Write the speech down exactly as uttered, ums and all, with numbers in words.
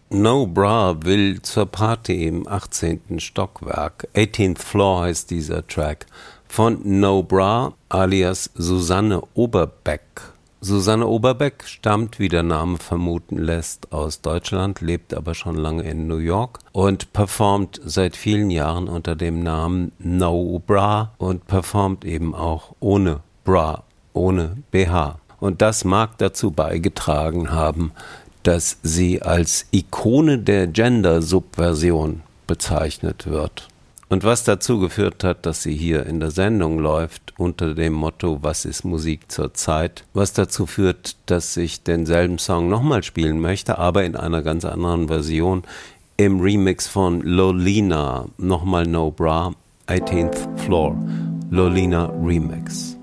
No Bra will zur Party im achtzehnten Stockwerk. eighteenth Floor heißt dieser Track. Von No Bra alias Susanne Oberbeck. Susanne Oberbeck stammt, wie der Name vermuten lässt, aus Deutschland, lebt aber schon lange in New York und performt seit vielen Jahren unter dem Namen No Bra und performt eben auch ohne Bra, ohne B H. Und das mag dazu beigetragen haben, dass sie als Ikone der Gender-Subversion bezeichnet wird. Und was dazu geführt hat, dass sie hier in der Sendung läuft unter dem Motto Was ist Musik zur Zeit? Was dazu führt, dass ich denselben Song nochmal spielen möchte, aber in einer ganz anderen Version im Remix von Lolina, nochmal No Bra, eighteenth Floor, Lolina Remix.